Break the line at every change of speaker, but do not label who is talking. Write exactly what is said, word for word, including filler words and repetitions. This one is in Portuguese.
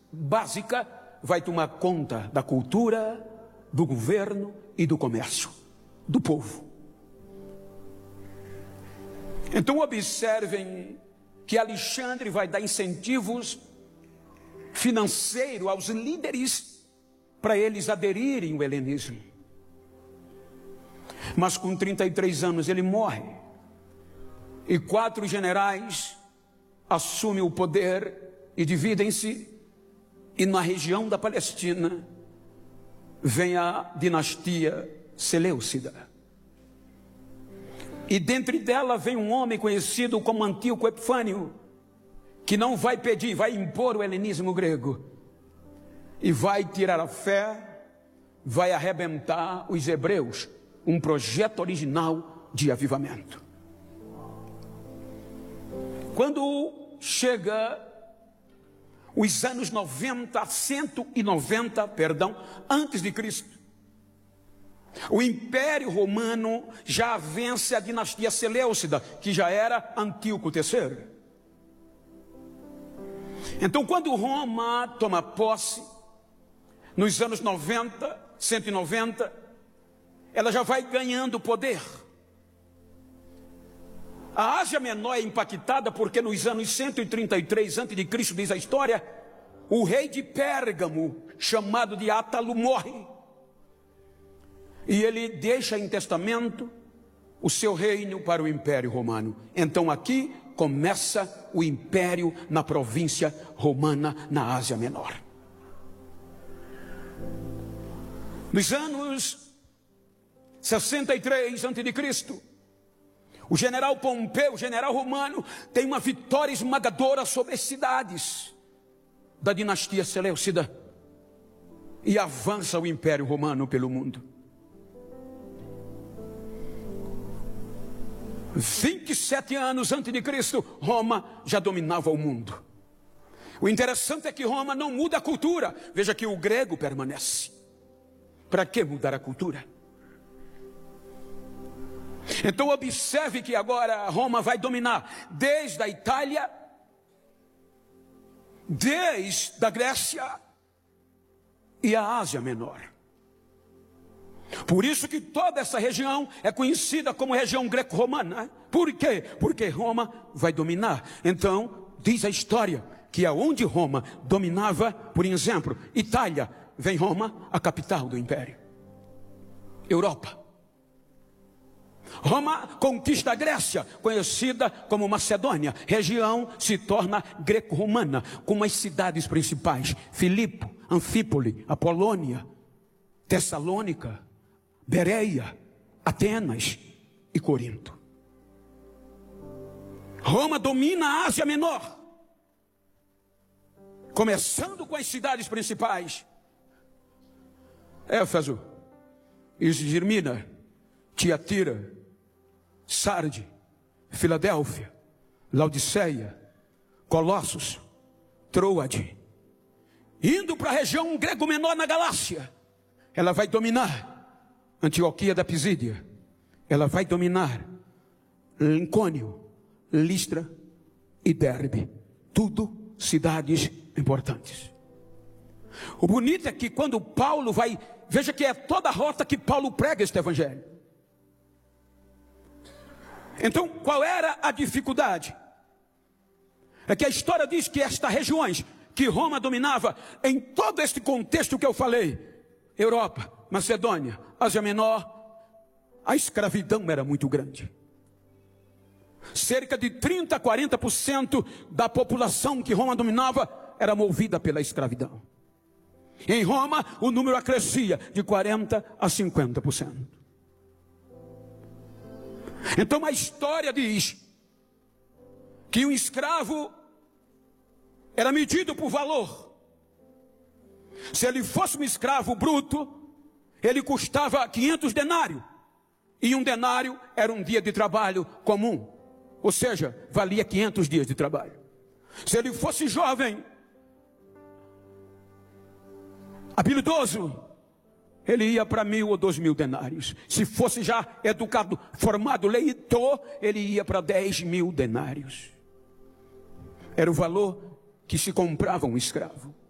básica vai tomar conta da cultura, do governo e do comércio, do povo. Então observem que Alexandre vai dar incentivos financeiros aos líderes para eles aderirem ao helenismo. Mas com trinta e três anos ele morre, e quatro generais assumem o poder e dividem-se, e na região da Palestina vem a dinastia Seleucida. E dentre dela vem um homem conhecido como Antíoco Epifânio, que não vai pedir, vai impor o helenismo grego, e vai tirar a fé, vai arrebentar os hebreus, um projeto original de avivamento. Quando chega os anos noventa, cento e noventa, perdão, antes de Cristo, o Império Romano já vence a dinastia Seleucida, que já era Antíoco terceiro. Então, quando Roma toma posse, nos anos noventa, cento e noventa, ela já vai ganhando poder. A Ásia Menor é impactada porque nos anos cento e trinta e três antes de Cristo, diz a história, o rei de Pérgamo, chamado de Átalo, morre. E ele deixa em testamento o seu reino para o Império Romano. Então aqui começa o Império na província romana, na Ásia Menor. Nos anos sessenta e três antes de Cristo, o general Pompeu, o general romano, tem uma vitória esmagadora sobre as cidades da dinastia Seleucida e avança o Império Romano pelo mundo. vinte e sete anos antes de Cristo, Roma já dominava o mundo. O interessante é que Roma não muda a cultura. Veja que o grego permanece. Para que mudar a cultura? Então observe que agora Roma vai dominar desde a Itália, desde a Grécia e a Ásia Menor. Por isso que toda essa região é conhecida como região greco-romana. Por quê? Porque Roma vai dominar. Então, diz a história que aonde Roma dominava, por exemplo, Itália, vem Roma, a capital do império. Europa. Roma conquista a Grécia, conhecida como Macedônia. Região se torna greco-romana, com as cidades principais: Filipo, Anfípole, Apolônia, Tessalônica, Bereia, Atenas e Corinto. Roma domina a Ásia Menor, começando com as cidades principais: Éfeso, Esmirna, Tiatira, Sarde, Filadélfia, Laodiceia, Colossos, Troade. Indo para a região grego-menor na Galácia, ela vai dominar Antioquia da Pisídia, ela vai dominar Lincônio, Listra e Derbe. Tudo cidades importantes. O bonito é que quando Paulo vai, veja que é toda a rota que Paulo prega este evangelho. Então, qual era a dificuldade? É que a história diz que estas regiões que Roma dominava, em todo este contexto que eu falei, Europa, Macedônia, Ásia Menor, a escravidão era muito grande. Cerca de trinta a quarenta por cento da população que Roma dominava era movida pela escravidão. Em Roma, o número acrescia de quarenta a cinquenta por cento. Então a história diz que um escravo era medido por valor. Se ele fosse um escravo bruto, ele custava quinhentos denários. E um denário era um dia de trabalho comum. Ou seja, valia quinhentos dias de trabalho. Se ele fosse jovem, habilidoso, ele ia para mil ou dois mil denários. Se fosse já educado, formado, leitor, ele ia para dez mil denários. Era o valor que se comprava um escravo.